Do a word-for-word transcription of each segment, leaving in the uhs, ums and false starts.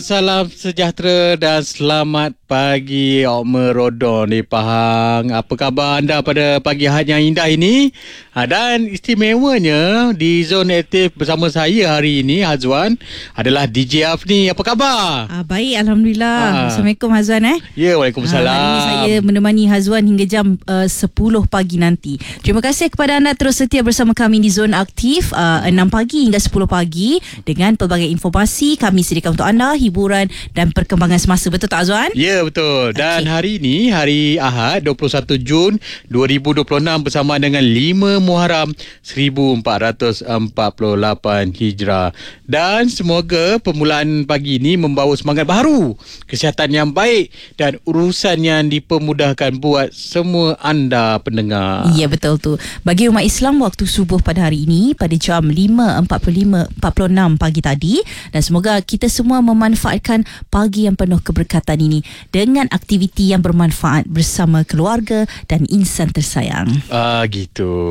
Salam sejahtera dan selamat pagi Okmer Rodon di Pahang. Apa khabar anda pada pagi Ahad yang indah ini? Ha, dan istimewanya di Zon Aktif bersama saya hari ini, Hazwan, adalah D J Afni. Apa khabar? Ah, baik, Alhamdulillah. Ha. Assalamualaikum Hazwan. Eh? Ya, Waalaikumsalam. Ha, hari ini saya menemani Hazwan hingga jam uh, sepuluh pagi nanti. Terima kasih kepada anda terus setia bersama kami di Zon Aktif uh, enam pagi hingga sepuluh pagi dengan pelbagai informasi kami sediakan untuk anda, hiburan dan perkembangan semasa. Betul tak Azwan? Ya, betul. Dan okay. hari ini, hari Ahad dua puluh satu Jun dua ribu dua puluh enam bersama dengan lima Muharram seribu empat ratus empat puluh lapan Hijrah. Dan semoga permulaan pagi ini membawa semangat baru, kesihatan yang baik dan urusan yang dipermudahkan buat semua anda pendengar. Ya, betul tu. Bagi umat Islam, waktu subuh pada hari ini pada jam lima empat puluh lima empat puluh enam pagi tadi, dan semoga kita semua memanfaatkan pagi yang penuh keberkatan ini dengan aktiviti yang bermanfaat bersama keluarga dan insan tersayang. Ah, gitu.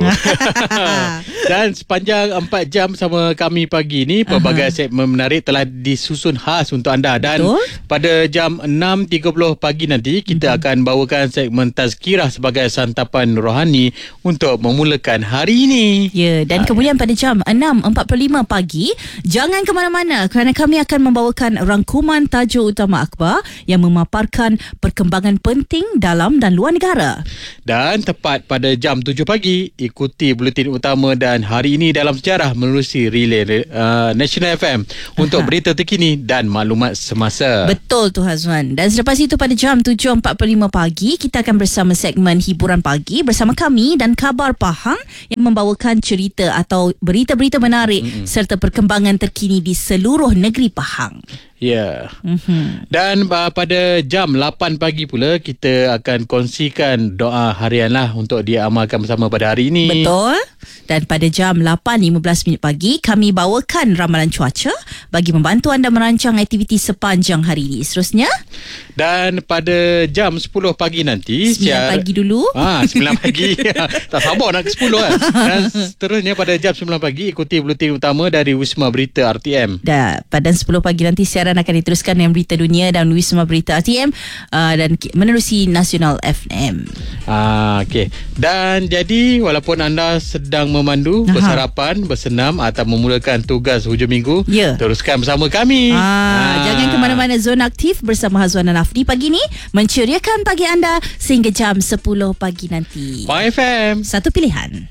Dan sepanjang empat jam bersama kami pagi ini, pelbagai uh-huh. segmen menarik telah disusun khas untuk anda. Dan betul? Pada jam enam tiga puluh pagi nanti, kita uh-huh. akan bawakan segmen Tazkirah sebagai santapan rohani untuk memulakan hari ini. Ya, dan uh, kemudian pada jam enam empat puluh lima pagi, jangan ke mana-mana kerana kami akan membawakan rangkuman tajuk utama akhbar yang memaparkan perkembangan penting dalam dan luar negara. Dan tepat pada jam tujuh pagi, ikuti buletin utama dan hari ini dalam sejarah menerusi relay uh, National F M untuk Aha. berita terkini dan maklumat semasa. Betul tu Hazwan. Dan selepas itu pada jam tujuh empat puluh lima pagi, kita akan bersama segmen hiburan pagi bersama kami dan Khabar Pahang yang membawakan cerita atau berita-berita menarik mm-hmm. serta perkembangan terkini di seluruh negeri Pahang. Ya. Yeah. Mm-hmm. Dan uh, pada jam lapan pagi pula kita akan kongsikan doa harian lah untuk diamalkan bersama pada hari ini. Betul. Dan pada jam lapan lima belas minit pagi kami bawakan ramalan cuaca bagi membantu anda merancang aktiviti sepanjang hari ini. Seterusnya, dan pada jam sepuluh pagi nanti, sembilan pagi dulu. Ah, sembilan pagi. Tak sabar nak ke sepuluh kan. Dan seterusnya pada jam sembilan pagi ikuti buletin utama dari Wisma Berita R T M. Dan pada sepuluh pagi nanti siaran akan diteruskan dengan berita dunia dan Wisma Berita R T M uh, dan menerusi Nasional F M. Ah, okey. Dan jadi walaupun anda sedang memandu, Aha. bersarapan, bersenam atau memulakan tugas hujung minggu, ya. teruskan bersama kami. Ah, ah. Jangan ke mana-mana. Zon Aktif bersama Hazwan dan Afni pagi ni menceriakan pagi anda sehingga jam sepuluh pagi nanti. Pahang F M, satu pilihan.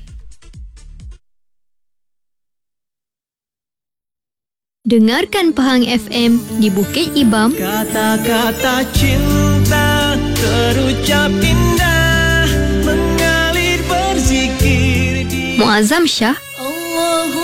Dengarkan Pahang F M di Bukit Ibam. Kata-kata cinta terucap indah, mengalir berzikir di Muazzam Shah